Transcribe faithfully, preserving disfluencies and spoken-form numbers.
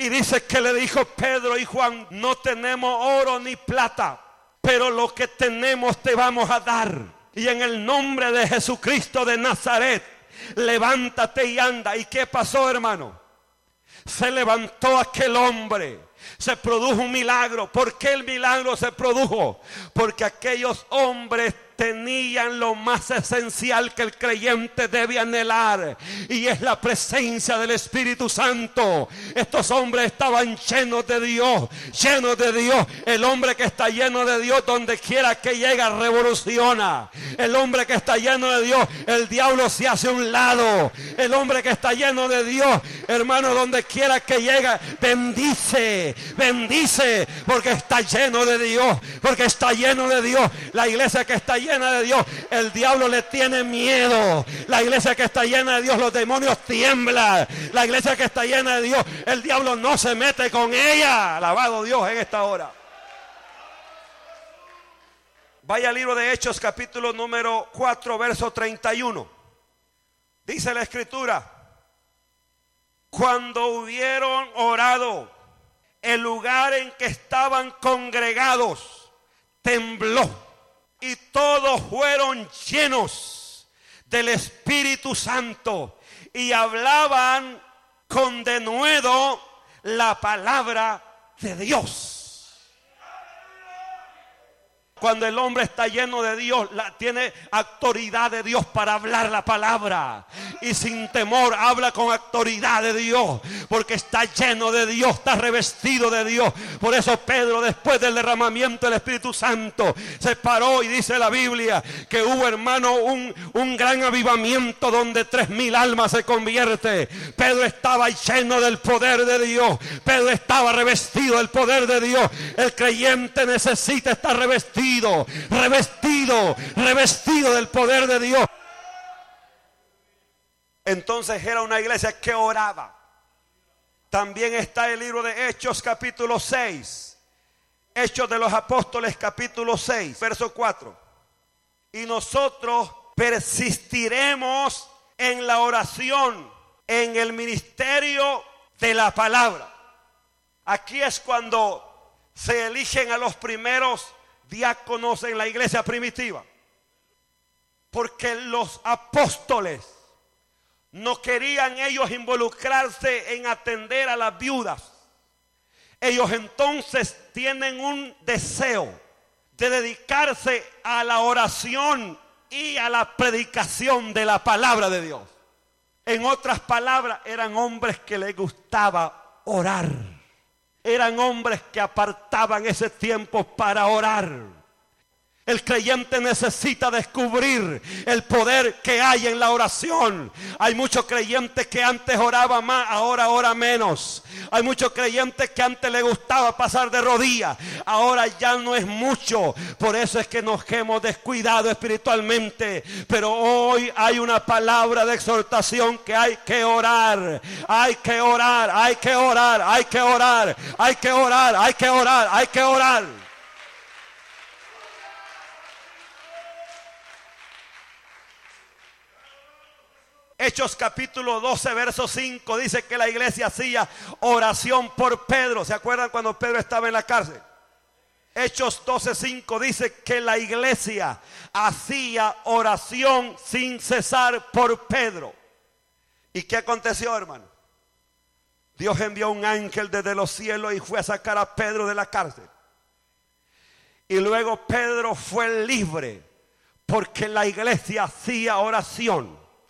Y dice que le dijo Pedro y Juan: no tenemos oro ni plata, pero lo que tenemos te vamos a dar. Y en el nombre de Jesucristo de Nazaret, levántate y anda. ¿Y qué pasó, hermano? Se levantó aquel hombre. Se produjo un milagro. ¿Por qué el milagro se produjo? Porque aquellos hombres tenían lo más esencial que el creyente debe anhelar, y es la presencia del Espíritu Santo. Estos hombres estaban llenos de Dios, llenos de Dios. El hombre que está lleno de Dios, donde quiera que llega, revoluciona. El hombre que está lleno de Dios, el diablo se hace a un lado. El hombre que está lleno de Dios, hermano, donde quiera que llega, bendice, bendice, porque está lleno de Dios, porque está lleno de Dios. La iglesia que está llena de Dios, el diablo le tiene miedo. La iglesia que está llena de Dios, los demonios tiemblan. La iglesia que está llena de Dios, el diablo no se mete con ella. Alabado Dios en esta hora. Vaya al libro de Hechos, capítulo número cuatro, verso treinta y uno. Dice la escritura: cuando hubieron orado, el lugar en que estaban congregados tembló, y todos fueron llenos del Espíritu Santo y hablaban con denuedo la palabra de Dios. Cuando el hombre está lleno de Dios, la, tiene autoridad de Dios para hablar la palabra. Y sin temor habla con autoridad de Dios, porque está lleno de Dios, está revestido de Dios. Por eso Pedro, después del derramamiento del Espíritu Santo, se paró y dice la Biblia que hubo, hermano, un, un gran avivamiento donde tres mil almas se convierte. Pedro estaba lleno del poder de Dios. Pedro estaba revestido del poder de Dios. El creyente necesita estar revestido. Revestido, revestido del poder de Dios. Entonces era una iglesia que oraba. También está el libro de Hechos, capítulo seis. Hechos de los Apóstoles, capítulo seis, verso cuatro. Y nosotros persistiremos en la oración, en el ministerio de la palabra. Aquí es cuando se eligen a los primeros diáconos en la iglesia primitiva, porque los apóstoles no querían ellos involucrarse en atender a las viudas. Ellos entonces tienen un deseo de dedicarse a la oración y a la predicación de la palabra de Dios. En otras palabras, eran hombres que les gustaba orar. Eran hombres que apartaban ese tiempo para orar. El creyente necesita descubrir el poder que hay en la oración. Hay muchos creyentes que antes oraban más, ahora ora menos. Hay muchos creyentes que antes les gustaba pasar de rodillas, ahora ya no es mucho. Por eso es que nos hemos descuidado espiritualmente. Pero hoy hay una palabra de exhortación que hay que orar. Hay que orar, hay que orar, hay que orar, hay que orar, hay que orar, hay que orar. Hechos capítulo doce, verso cinco, dice que la iglesia hacía oración por Pedro. ¿Se acuerdan cuando Pedro estaba en la cárcel? Hechos doce, cinco dice que la iglesia hacía oración sin cesar por Pedro. ¿Y qué aconteció, hermano? Dios envió un ángel desde los cielos y fue a sacar a Pedro de la cárcel. Y luego Pedro fue libre porque la iglesia hacía oración.